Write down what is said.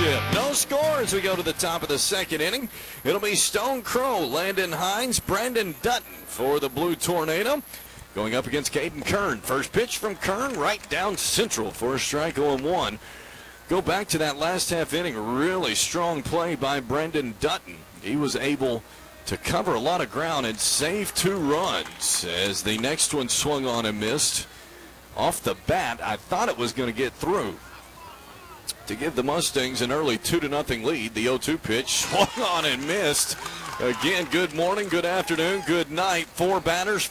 championship. No score as we go to the top of the second inning. It'll be Stone Crow, Landon Hines, Brandon Dutton for the Blue Tornado, going up against Caden Kern. First pitch from Kern, right down central for a strike 0-1. Go back to that last half inning. Really strong play by Brandon Dutton. He was able to cover a lot of ground and save 2 runs as the next one swung on and missed. Off the bat, I thought it was going to get through to give the Mustangs an early 2-0 lead. The 0-2 pitch swung on and missed. Again, good morning, good afternoon, good night. 4 batters.